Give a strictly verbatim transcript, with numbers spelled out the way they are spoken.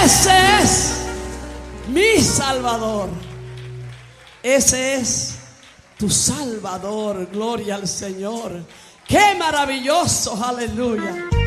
Ese es mi Salvador. Ese es tu Salvador. Gloria al Señor. Qué maravilloso, aleluya.